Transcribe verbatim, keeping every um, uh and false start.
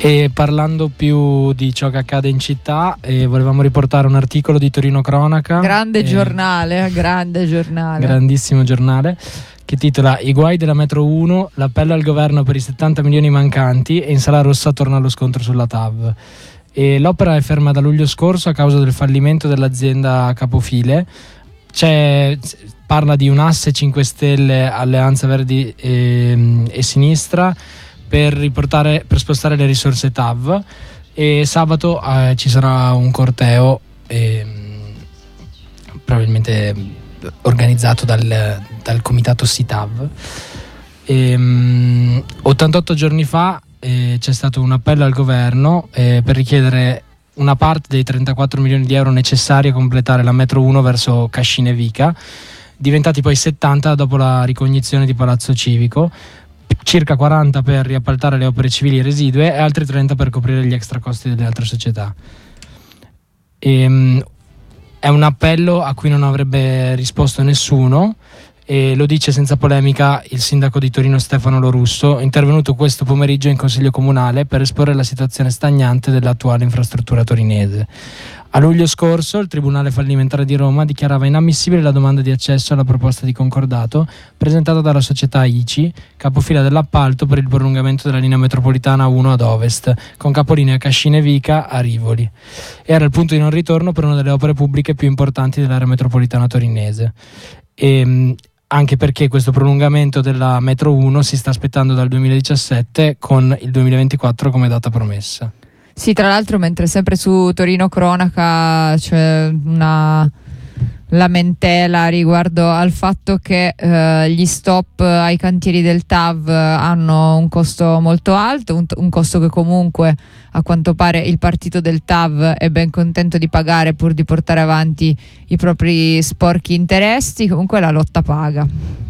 E parlando più di ciò che accade in città, eh, volevamo riportare un articolo di Torino Cronaca. Grande eh, giornale, grande giornale. Grandissimo giornale, che titola "I guai della metro uno, l'appello al governo per i settanta milioni mancanti e in Sala Rossa torna lo scontro sulla T A V". E l'opera è ferma da luglio scorso a causa del fallimento dell'azienda capofile. C'è, parla di un asse cinque Stelle, Alleanza Verdi e, e Sinistra per riportare, per spostare le risorse T A V, e sabato eh, ci sarà un corteo eh, probabilmente organizzato dal, dal comitato S I T A V. E, um, ottantotto giorni fa eh, c'è stato un appello al governo eh, per richiedere una parte dei trentaquattro milioni di euro necessari a completare la metro uno verso Cascina e Vica, diventati poi settanta dopo la ricognizione di Palazzo Civico, circa quaranta per riappaltare le opere civili residue e altri trenta per coprire gli extra costi delle altre società. E, um, è un appello a cui non avrebbe risposto nessuno, e lo dice senza polemica il sindaco di Torino Stefano Lorusso, intervenuto questo pomeriggio in Consiglio Comunale per esporre la situazione stagnante dell'attuale infrastruttura torinese. A luglio scorso il Tribunale fallimentare di Roma dichiarava inammissibile la domanda di accesso alla proposta di concordato presentata dalla società I C I, capofila dell'appalto per il prolungamento della linea metropolitana uno ad ovest, con capolinea Cascina e Vica a Rivoli. Era il punto di non ritorno per una delle opere pubbliche più importanti dell'area metropolitana torinese. E, anche perché questo prolungamento della metro uno si sta aspettando dal duemiladiciassette, con il duemilaventiquattro come data promessa. Sì, tra l'altro, mentre sempre su Torino Cronaca c'è una lamentela riguardo al fatto che eh, gli stop ai cantieri del T A V hanno un costo molto alto, un, un costo che comunque a quanto pare il partito del T A V è ben contento di pagare pur di portare avanti i propri sporchi interessi. Comunque la lotta paga.